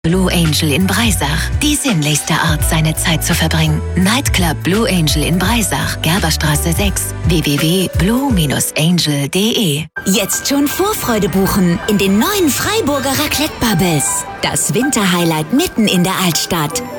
Blue Angel in Breisach. Die sinnlichste Art, seine Zeit zu verbringen. Nightclub Blue Angel in Breisach, Gerberstraße 6, www.blue-angel.de. Jetzt schon Vorfreude buchen in den neuen Freiburger Raclette Bubbles. Das Winterhighlight mitten in der Altstadt.